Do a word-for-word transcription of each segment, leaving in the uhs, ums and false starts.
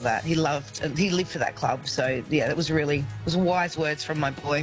that. He loved, he lived for that club. So yeah, it was really, it was wise words from my boy.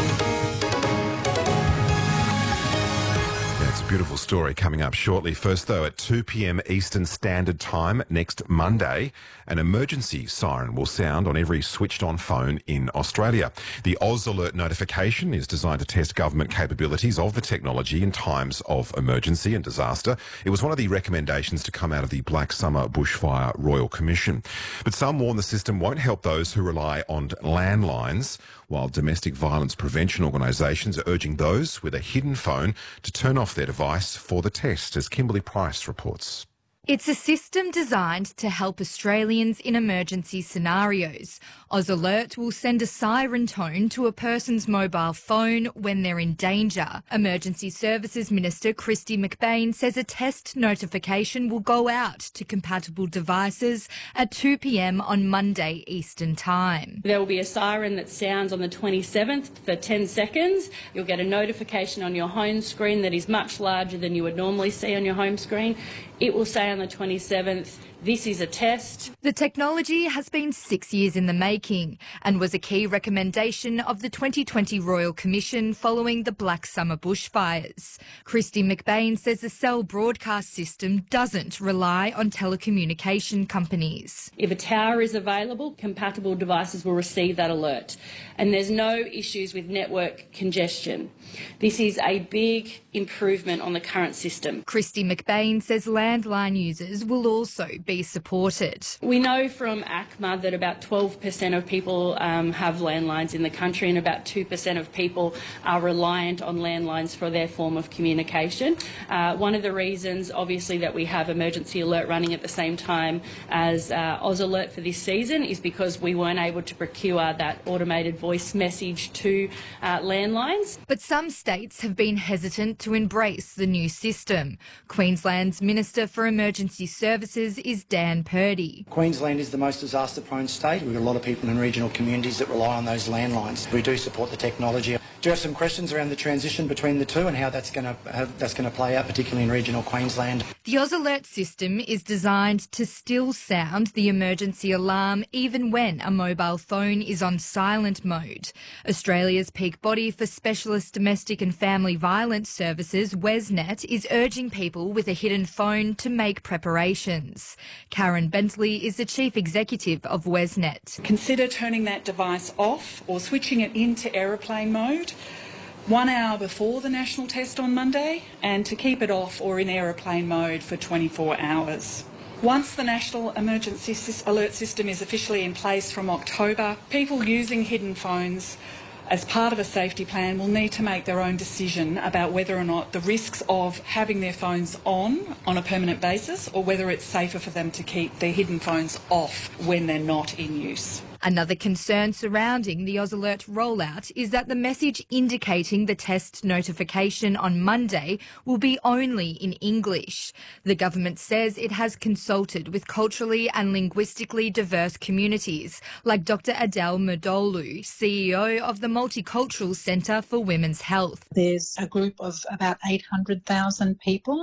It's a beautiful story coming up shortly. First, though, at two p m Eastern Standard Time next Monday, an emergency siren will sound on every switched-on phone in Australia. The Oz Alert notification is designed to test government capabilities of the technology in times of emergency and disaster. It was one of the recommendations to come out of the Black Summer Bushfire Royal Commission. But some warn the system won't help those who rely on landlines, while domestic violence prevention organisations are urging those with a hidden phone to turn off their device for the test, as Kimberly Price reports. It's a system designed to help Australians in emergency scenarios. Oz Alert will send a siren tone to a person's mobile phone when they're in danger. Emergency Services Minister Kristy McBain says a test notification will go out to compatible devices at two p m on Monday Eastern Time. There will be a siren that sounds on the twenty-seventh for ten seconds. You'll get a notification on your home screen that is much larger than you would normally see on your home screen. It will say on the twenty-seventh, this is a test. The technology has been six years in the making and was a key recommendation of the twenty twenty Royal Commission following the Black Summer bushfires. Kristy McBain says the Cell broadcast system doesn't rely on telecommunication companies. If a tower is available, compatible devices will receive that alert. And there's no issues with network congestion. This is a big improvement on the current system. Kristy McBain says landline users will also be supported. We know from A C M A that about twelve percent of people um, have landlines in the country, and about two percent of people are reliant on landlines for their form of communication. Uh, one of the reasons, obviously, that we have Emergency Alert running at the same time as uh, Oz Alert for this season is because we weren't able to procure that automated voice message to uh, landlines. But some states have been hesitant to embrace the new system. Queensland's Minister for Emergency Services is Dan Purdy. Queensland is the most disaster-prone state. We've got a lot of people in regional communities that rely on those landlines. We do support the technology. Do you have some questions around the transition between the two and how that's going to how that's going to play out, particularly in regional Queensland? The Oz Alert system is designed to still sound the emergency alarm even when a mobile phone is on silent mode. Australia's peak body for specialist domestic and family violence services, WesNet, is urging people with a hidden phone to make preparations. Karen Bentley is the chief executive of WesNet. Consider turning that device off or switching it into aeroplane mode one hour before the national test on Monday, and to keep it off or in aeroplane mode for twenty-four hours. Once the National Emergency Alert System is officially in place from October, people using hidden phones as part of a safety plan will need to make their own decision about whether or not the risks of having their phones on on a permanent basis, or whether it's safer for them to keep their hidden phones off when they're not in use. Another concern surrounding the Oz Alert rollout is that the message indicating the test notification on Monday will be only in English. The government says it has consulted with culturally and linguistically diverse communities, like Doctor Adele Murdolu, C E O of the Multicultural Centre for Women's Health. There's a group of about eight hundred thousand people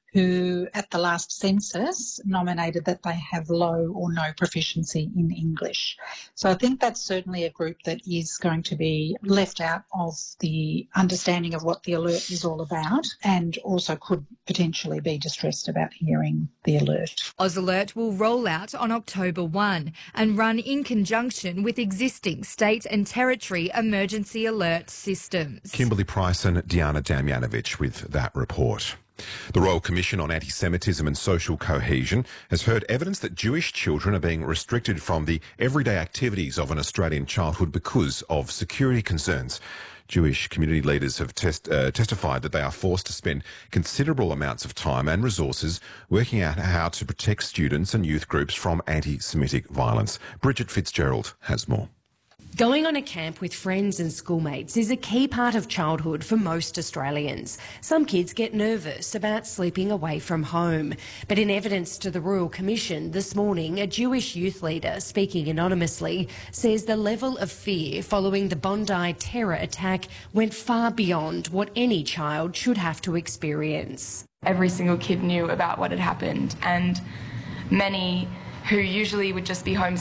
who at the last census nominated that they have low or no proficiency in English. So I think that's certainly a group that is going to be left out of the understanding of what the alert is all about, and also could potentially be distressed about hearing the alert. Oz Alert will roll out on October first and run in conjunction with existing state and territory emergency alert systems. Kimberly Price and Diana Damjanovic with that report. The Royal Commission on Anti-Semitism and Social Cohesion has heard evidence that Jewish children are being restricted from the everyday activities of an Australian childhood because of security concerns. Jewish community leaders have test, uh, testified that they are forced to spend considerable amounts of time and resources working out how to protect students and youth groups from anti-Semitic violence. Bridget Fitzgerald has more. Going on a camp with friends and schoolmates is a key part of childhood for most Australians. Some kids get nervous about sleeping away from home. But in evidence to the Royal Commission this morning, a Jewish youth leader, speaking anonymously, says the level of fear following the Bondi terror attack went far beyond what any child should have to experience. Every single kid knew about what had happened, and many who usually would just be home